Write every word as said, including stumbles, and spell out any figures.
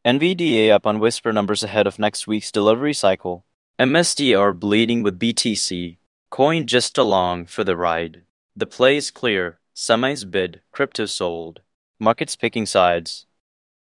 N V D A up on Whisper numbers ahead of next week's delivery cycle. M S D R bleeding with B T C. Coin just along for the ride. The play is clear. Semis bid, crypto sold. Markets picking sides.